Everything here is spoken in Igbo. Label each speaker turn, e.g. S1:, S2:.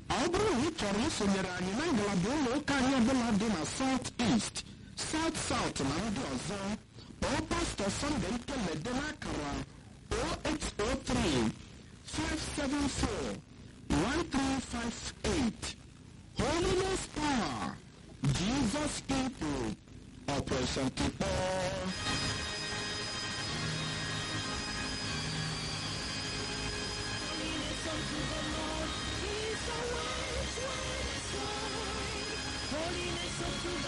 S1: ọ bụrụ na ị chọrọ isonyere anyị na ngalaba ụlọ ụka anyị ọbụla dị na South East, South South na ndị ọzọ, kpọọ Pastọ Sunday Nkelede n'akara 0803 574 1358. Holiness Power, Jesus People, Operation Kipo.
S2: Holiness unto the